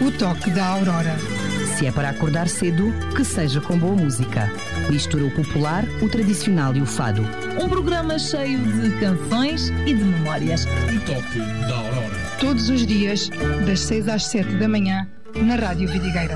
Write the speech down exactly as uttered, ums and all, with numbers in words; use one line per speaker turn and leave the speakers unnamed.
O toque da aurora.
Se é para acordar cedo, que seja com boa música. Mistura o popular, o tradicional e o fado.
Um programa cheio de canções e de memórias.
O toque da aurora.
Todos os dias, das seis às sete da manhã, na Rádio Vidigueira.